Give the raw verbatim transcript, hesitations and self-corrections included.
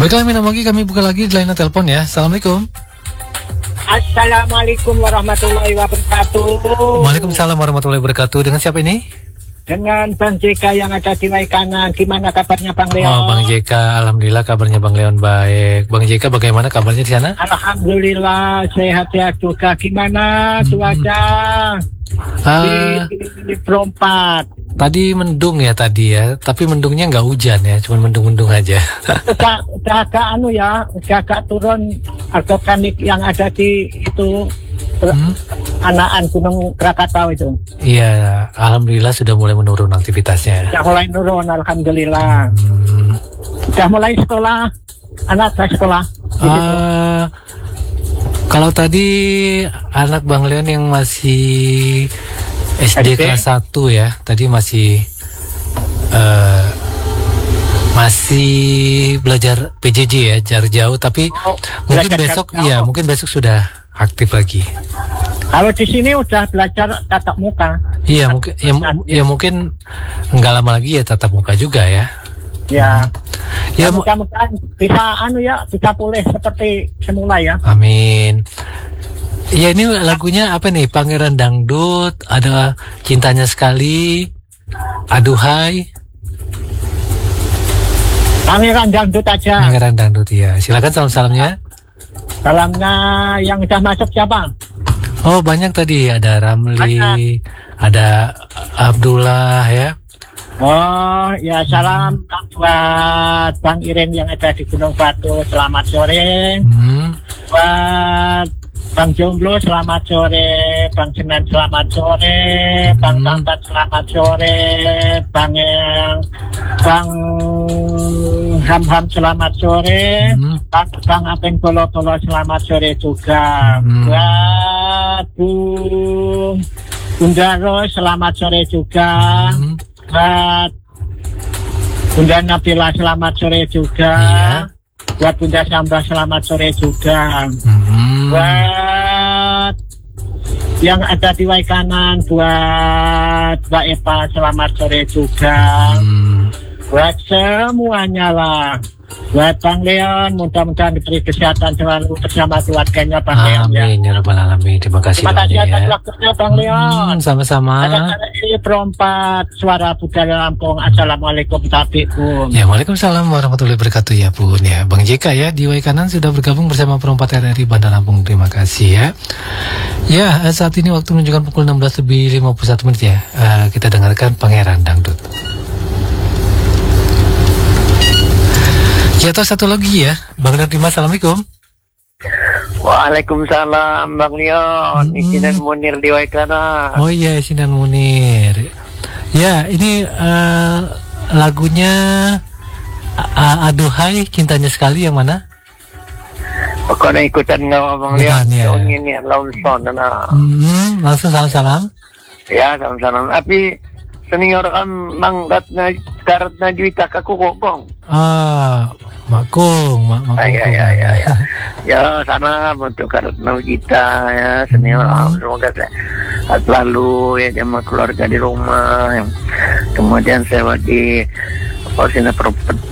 Baiklah, Minam lagi kami buka lagi di layanan telepon ya. Assalamualaikum. Assalamualaikum warahmatullahi wabarakatuh. Waalaikumsalam warahmatullahi wabarakatuh. Dengan siapa ini? Dengan Bang J K yang ada di Waikanan. Gimana kabarnya Bang Leon? Oh, Bang J K, alhamdulillah kabarnya Bang Leon baik. Bang J K, bagaimana kabarnya di sana? Alhamdulillah sehat-sehat juga. Gimana cuaca Uh, di, di Perompat? Tadi mendung ya tadi ya, tapi mendungnya nggak hujan ya, cuma mendung-mendung aja. Udah, udah agak anu ya, udah agak turun vulkanik yang ada di itu Hmm? Anaan Gunung Krakatau itu. Iya, alhamdulillah sudah mulai menurun aktivitasnya. Sudah mulai turun, alhamdulillah. Hmm. Sudah mulai sekolah, anak saya sekolah. Uh, kalau tadi anak Bang Leon yang masih S D kelas satu ya, tadi masih uh, masih belajar P J J ya, jarak jauh, tapi Oh, mungkin belajar besok jarak ya, jauh. mungkin besok sudah aktif lagi. Kalau di sini udah belajar tatap muka. Iya, mungkin ya, ya mungkin nggak lama lagi ya tatap muka juga ya. Ya. Ya, Ya mu- mudah-mudahan bisa anu ya, bisa pulih seperti semula ya. amin. Ya, ini lagunya apa nih? Pangeran Dangdut, ada Cintanya Sekali, Aduhai. Pangeran Dangdut aja. Pangeran Dangdut ya. Silakan salam-salamnya. Salamnya yang udah masuk siapa? Oh, banyak tadi, ada Ramli, ada Abdullah ya. Oh ya, salam buat Bang Iren yang ada di Gunung Batu. Selamat sore. Hmm. Buat Bang Jomblo selamat sore, Bang Senan selamat sore, Bang Hmm. Tambat selamat sore, Bang yang Bang Ham-Ham selamat sore, Hmm. Bang, Bang Apeng Tolo-Tolo selamat sore juga. Hmm. Buat Bung Bunda Ros selamat sore juga. Hmm. Buat Bunda Nabila selamat sore juga. Iya. Buat Bunda Sambah selamat sore juga. Hmm. Buat yang ada di Waikanan, buat Mbak Eva selamat sore juga. Hmm. Buat semuanya lah. Buat Bang Leon, mudah-mudahan diberi kesehatan selalu bersama keluarganya Bang Leon ya. Amin ya rabbal alamin. Terima kasih Terima kasih banyak atas ya. waktunya Bang Leon. Hmm, sama-sama. Ada ini Perompat Suara Budaya Lampung. Assalamualaikum tabikum. Ya, waalaikumsalam warahmatullahi wabarakatuh ya Bun ya. Bang J K ya di Waikanan sudah bergabung bersama Perompat R R I Bandar Lampung. Terima kasih ya. Ya, eh, saat ini waktu menunjukkan pukul enam belas lebih lima puluh satu menit ya. Eh, kita dengarkan Pangeran Dangdut. Ya, atau satu lagi ya, Bang Rima, assalamualaikum. Waalaikumsalam Bang Leon, Hmm. Isinan Munir di Waikanan. Oh iya, Sinan Munir. Ya, ini eh, lagunya A- A- Aduhai, Cintanya Sekali yang mana? Pokoknya ikutan ngawa Bang Bukan, Leon. ya. Tahun ini Lomson nah. Hmm, langsung salam-salam. Ya sama-sama. Tapi senior kan manggatna karatna juita kaku kokong. Ah, Makung, Mak Makung. Ah, ya, ya, ya, ya. Ya sana untuk karatna kita ya senior. Hmm. Semoga sehat lalu ya sama keluarga di rumah. Kemudian saya di Posina